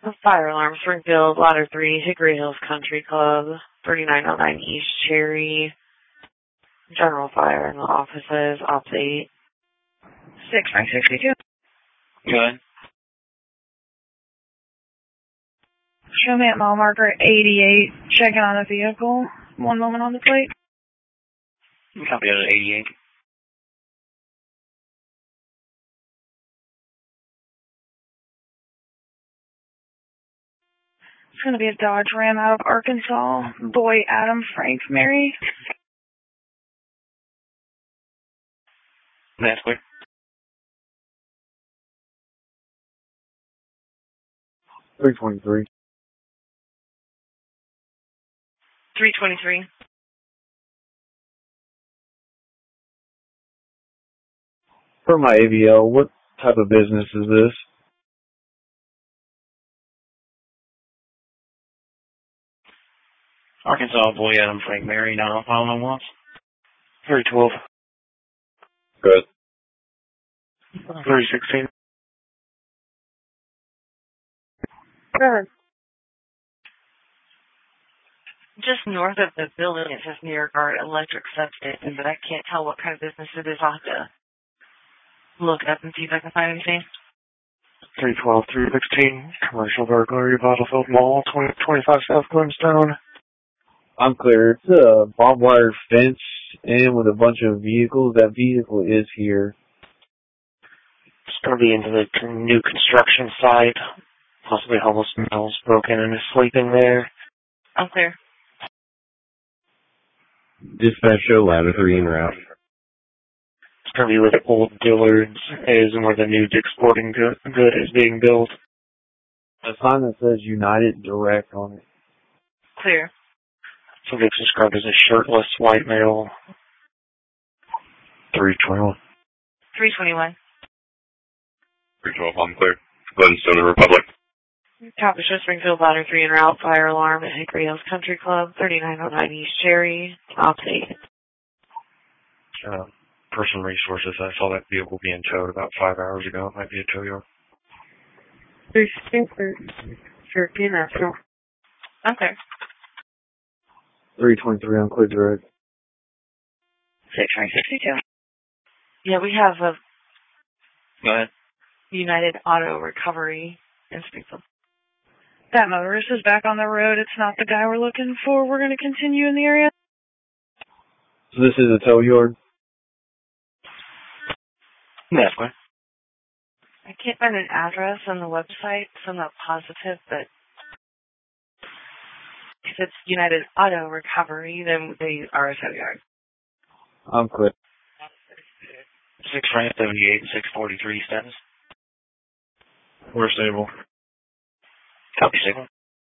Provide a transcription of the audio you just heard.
Fire alarm, Springfield, Ladder 3, Hickory Hills Country Club, 3909 East Cherry. General fire in the offices, Ops 8. 6962. Good. Show me at mile marker 88, checking on the vehicle. One moment on the plate. Copy out at 88. It's going to be a Dodge Ram out of Arkansas. Boy, Adam, Frank, Mary. That's clear. $323. 323. For my AVL, what type of business is this? Arkansas, Boy, Adam, Frank, Mary, now following once. 312. Good. 316. Good. Just north of the building, it says New York Guard Electric Substation, but I can't tell what kind of business it is. I'll have to look up and see if I can find anything. 312, 316. Commercial burglary, Battlefield Mall, 2025 South Glenstone. I'm clear. It's a barbed wire fence and with a bunch of vehicles. That vehicle is here. It's going to be into the new construction site. Possibly homeless males broke in and is sleeping there. I'm clear. Dispatch show Ladder 3 en route. It's going to be with Old Dillard's, is where the new Dick's Sporting Good is being built. A sign that says United Direct on it. Clear. Subject's described as a shirtless white male. 321. 321. 312, I'm clear. Glenstone and Republic. Copy, show Springfield, Ladder 3 en route. Fire alarm at Hickory Hills Country Club, 3909 East Cherry. Ops 8. Person resources, I saw that vehicle being towed about 5 hours ago. It might be a tow yard. 13 National. Okay. 323 on Clear Direct. 6962. Yeah, we have a Go ahead. United Auto Recovery in Springfield. That motorist is back on the road. It's not the guy we're looking for. We're going to continue in the area. So this is a tow yard? That's clear. I can't find an address on the website, so I'm not positive, but if it's United Auto Recovery, then they are a tow yard. I'm clear. 678, 643 status. We're stable. Copy, stable.